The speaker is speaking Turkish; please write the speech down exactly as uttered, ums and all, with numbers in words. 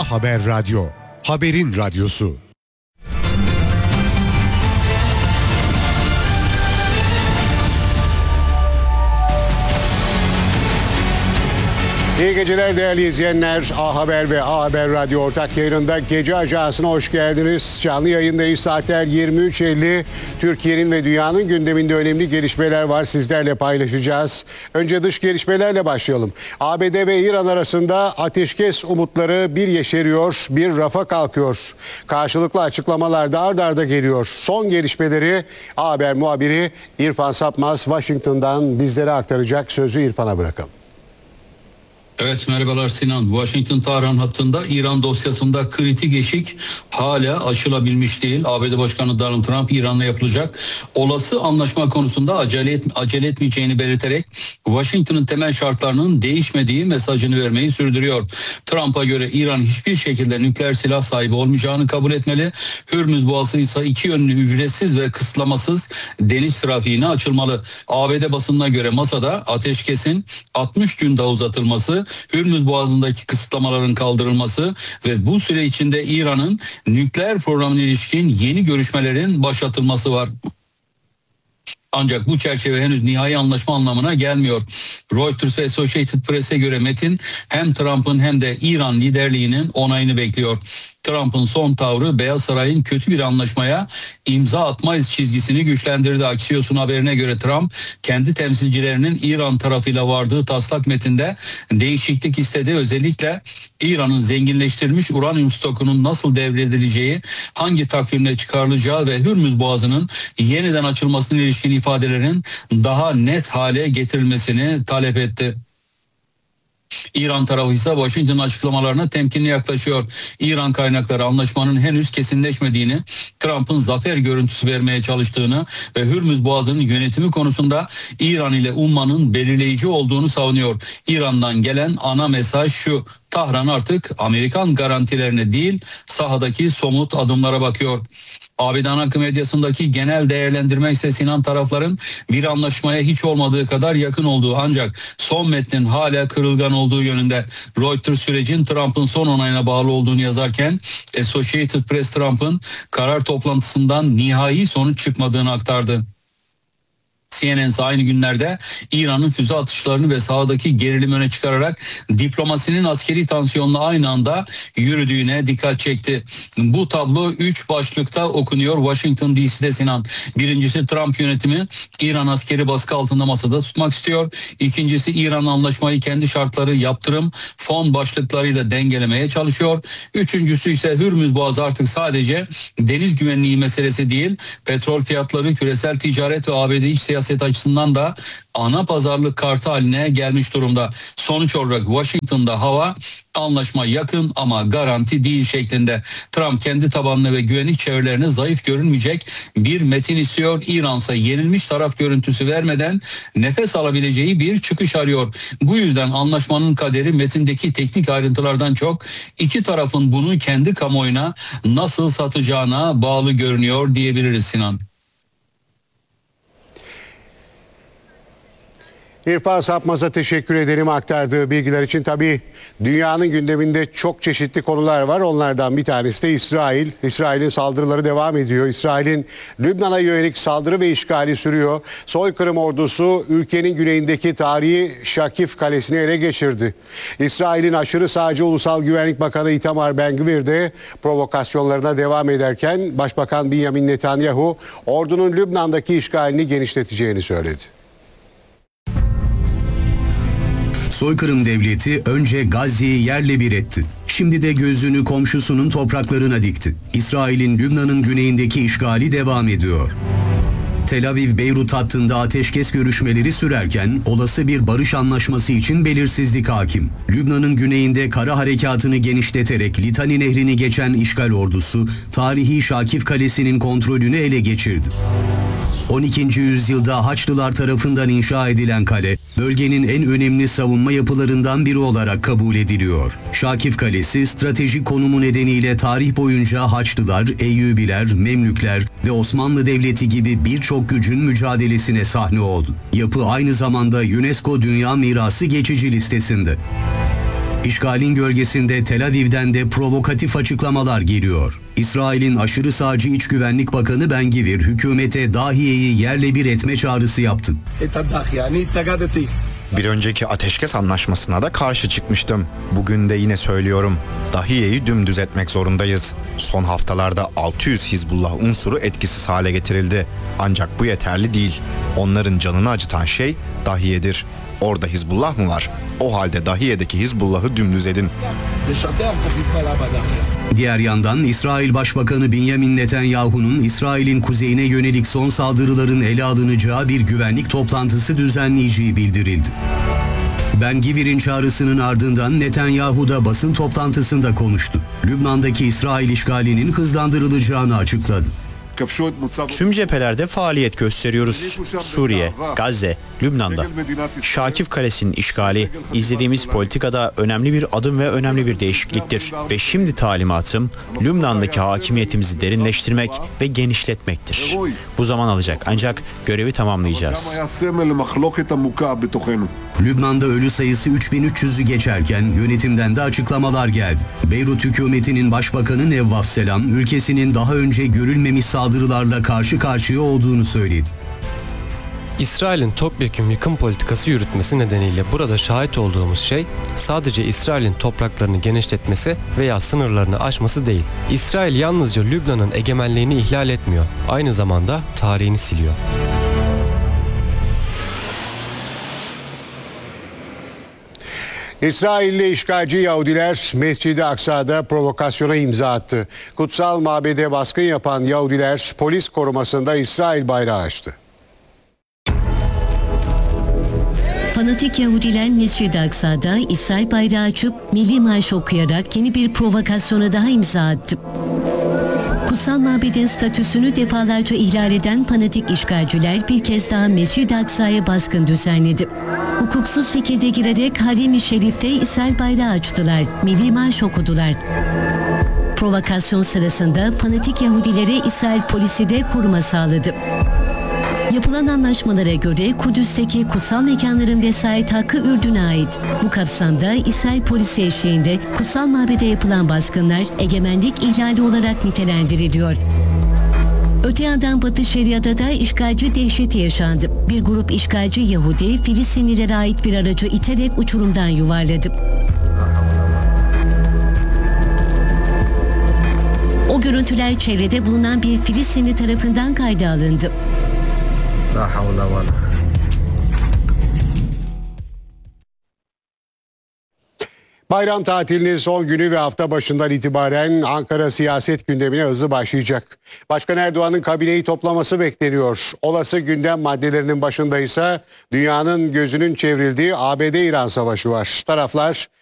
A Haber Radyo, haberin radyosu. İyi geceler değerli izleyenler. A Haber ve A Haber Radyo ortak yayınında Gece Ajansı'na hoş geldiniz. Canlı yayındayız. Saatler yirmi üç elli. Türkiye'nin ve dünyanın gündeminde önemli gelişmeler var. Sizlerle paylaşacağız. Önce dış gelişmelerle başlayalım. A B D ve İran arasında ateşkes umutları bir yeşeriyor, bir rafa kalkıyor. Karşılıklı açıklamalar da ard arda geliyor. Son gelişmeleri A Haber muhabiri İrfan Sapmaz Washington'dan bizlere aktaracak. Sözü İrfan'a bırakalım. Evet, merhabalar Sinan. Washington-Tahran hattında İran dosyasında kritik eşik hala aşılabilmiş değil. A B D Başkanı Donald Trump İran'la yapılacak olası anlaşma konusunda acele, et, acele etmeyeceğini belirterek Washington'ın temel şartlarının değişmediği mesajını vermeyi sürdürüyor. Trump'a göre İran hiçbir şekilde nükleer silah sahibi olmayacağını kabul etmeli. Hürmüz Boğazı ise iki yönlü ücretsiz ve kısıtlamasız deniz trafiğine açılmalı. A B D basınına göre masada ateşkesin altmış gün daha uzatılması, Hürmüz Boğazı'ndaki kısıtlamaların kaldırılması ve bu süre içinde İran'ın nükleer programına ilişkin yeni görüşmelerin başlatılması var. Ancak bu çerçeve henüz nihai anlaşma anlamına gelmiyor. Reuters ve Associated Press'e göre metin hem Trump'ın hem de İran liderliğinin onayını bekliyor. Trump'ın son tavrı Beyaz Saray'ın kötü bir anlaşmaya imza atmayız çizgisini güçlendirdi. Axios'un haberine göre Trump kendi temsilcilerinin İran tarafıyla vardığı taslak metinde değişiklik istedi. Özellikle İran'ın zenginleştirilmiş uranyum stokunun nasıl devredileceği, hangi takvimle çıkarılacağı ve Hürmüz Boğazı'nın yeniden açılmasına ilişkin ifadelerin daha net hale getirilmesini talep etti. İran tarafı ise Washington açıklamalarına temkinli yaklaşıyor. İran kaynakları anlaşmanın henüz kesinleşmediğini, Trump'ın zafer görüntüsü vermeye çalıştığını ve Hürmüz Boğazı'nın yönetimi konusunda İran ile ummanın belirleyici olduğunu savunuyor. İran'dan gelen ana mesaj şu: Tahran artık Amerikan garantilerine değil, sahadaki somut adımlara bakıyor. A B D ana akım medyasındaki genel değerlendirme ise Sinan tarafların bir anlaşmaya hiç olmadığı kadar yakın olduğu, ancak son metnin hala kırılgan olduğu yönünde. Reuters sürecin Trump'ın son onayına bağlı olduğunu yazarken Associated Press Trump'ın karar toplantısından nihai sonuç çıkmadığını aktardı. C N N aynı günlerde İran'ın füze atışlarını ve sahadaki gerilimi öne çıkararak diplomasinin askeri tansiyonla aynı anda yürüdüğüne dikkat çekti. Bu tablo üç başlıkta okunuyor Washington D C'de Sinan. Birincisi, Trump yönetimi İran askeri baskı altında masada tutmak istiyor. İkincisi, İran anlaşmayı kendi şartları, yaptırım, fon başlıklarıyla dengelemeye çalışıyor. Üçüncüsü ise Hürmüz Boğazı artık sadece deniz güvenliği meselesi değil, petrol fiyatları, küresel ticaret ve A B D iç siyaset açısından da ana pazarlık kartı haline gelmiş durumda. Sonuç olarak Washington'da hava anlaşma yakın ama garanti değil şeklinde. Trump kendi tabanını ve güvenlik çevrelerine zayıf görünmeyecek bir metin istiyor. İran ise yenilmiş taraf görüntüsü vermeden nefes alabileceği bir çıkış arıyor. Bu yüzden anlaşmanın kaderi metindeki teknik ayrıntılardan çok iki tarafın bunu kendi kamuoyuna nasıl satacağına bağlı görünüyor diyebiliriz Sinan. İrfan Sapmaz'a teşekkür ederim aktardığı bilgiler için. Tabii dünyanın gündeminde çok çeşitli konular var. Onlardan bir tanesi de İsrail. İsrail'in saldırıları devam ediyor. İsrail'in Lübnan'a yönelik saldırı ve işgali sürüyor. Soykırım ordusu ülkenin güneyindeki tarihi Şakif Kalesi'ni ele geçirdi. İsrail'in aşırı sağcı Ulusal Güvenlik Bakanı Itamar Ben-Gvir de provokasyonlarına devam ederken Başbakan Benjamin Netanyahu ordunun Lübnan'daki işgalini genişleteceğini söyledi. Soykırım devleti önce Gazze'yi yerle bir etti. Şimdi de gözünü komşusunun topraklarına dikti. İsrail'in Lübnan'ın güneyindeki işgali devam ediyor. Tel Aviv-Beyrut hattında ateşkes görüşmeleri sürerken olası bir barış anlaşması için belirsizlik hakim. Lübnan'ın güneyinde kara harekatını genişleterek Litani Nehri'ni geçen işgal ordusu tarihi Şakif Kalesi'nin kontrolünü ele geçirdi. on ikinci yüzyılda Haçlılar tarafından inşa edilen kale, bölgenin en önemli savunma yapılarından biri olarak kabul ediliyor. Şakif Kalesi, stratejik konumu nedeniyle tarih boyunca Haçlılar, Eyyubiler, Memlükler ve Osmanlı Devleti gibi birçok gücün mücadelesine sahne oldu. Yapı aynı zamanda UNESCO Dünya Mirası geçici listesinde. İşgalin gölgesinde Tel Aviv'den de provokatif açıklamalar geliyor. İsrail'in aşırı sağcı İç Güvenlik Bakanı Ben Gvir hükümete Dahiye'yi yerle bir etme çağrısı yaptı. Bir önceki ateşkes anlaşmasına da karşı çıkmıştım. Bugün de yine söylüyorum. Dahiye'yi dümdüz etmek zorundayız. Son haftalarda altı yüz Hizbullah unsuru etkisiz hale getirildi. Ancak bu yeterli değil. Onların canını acıtan şey Dahiye'dir. Orada Hizbullah mı var? O halde Dahiye'deki Hizbullah'ı dümdüz edin. Diğer yandan İsrail Başbakanı Benjamin Netanyahu'nun İsrail'in kuzeyine yönelik son saldırıların ele alınacağı bir güvenlik toplantısı düzenleyeceği bildirildi. Ben Gvir'in çağrısının ardından Netanyahu da basın toplantısında konuştu. Lübnan'daki İsrail işgalinin hızlandırılacağını açıkladı. Tüm cephelerde faaliyet gösteriyoruz. Suriye, Gazze, Lübnan'da. Şakif Kalesi'nin işgali izlediğimiz politikada önemli bir adım ve önemli bir değişikliktir. Ve şimdi talimatım Lübnan'daki hakimiyetimizi derinleştirmek ve genişletmektir. Bu zaman alacak ancak görevi tamamlayacağız. Lübnan'da ölü sayısı üç bin üç yüzü geçerken yönetimden de açıklamalar geldi. Beyrut hükümetinin başbakanı Nevvaf Selam, ülkesinin daha önce görülmemiş saldırılarla karşı karşıya olduğunu söyledi. İsrail'in topyekun yıkım politikası yürütmesi nedeniyle burada şahit olduğumuz şey sadece İsrail'in topraklarını genişletmesi veya sınırlarını aşması değil. İsrail yalnızca Lübnan'ın egemenliğini ihlal etmiyor, aynı zamanda tarihini siliyor. İsrailli işgalci Yahudiler Mescid-i Aksa'da provokasyona imza attı. Kutsal mabede baskın yapan Yahudiler polis korumasında İsrail bayrağı açtı. Fanatik Yahudiler Mescid-i Aksa'da İsrail bayrağı açıp milli marş okuyarak yeni bir provokasyona daha imza attı. Kutsal mabedin statüsünü defalarca ihlal eden fanatik işgalciler bir kez daha Mescid-i Aksa'ya baskın düzenledi. Hukuksuz şekilde girerek Harem-i Şerif'te İsrail bayrağı açtılar, milli marş okudular. Provokasyon sırasında fanatik Yahudilere İsrail polisi de koruma sağladı. Yapılan anlaşmalara göre Kudüs'teki kutsal mekanların vesayet hakkı Ürdün'e ait. Bu kapsamda İsrail polisi eşliğinde kutsal mabede yapılan baskınlar egemenlik ihlali olarak nitelendiriliyor. Öte yandan Batı Şeria'da da işgalci dehşeti yaşandı. Bir grup işgalci Yahudi Filistinlilere ait bir aracı iterek uçurumdan yuvarladı. O görüntüler çevrede bulunan bir Filistinli tarafından kayda alındı. Bayram tatilinin son günü ve hafta başından itibaren Ankara siyaset gündemine hızlı başlayacak. Başkan Erdoğan'ın kabineyi toplaması bekleniyor. Olası gündem maddelerinin başında ise dünyanın gözünün çevrildiği A B D-İran savaşı var. Taraflar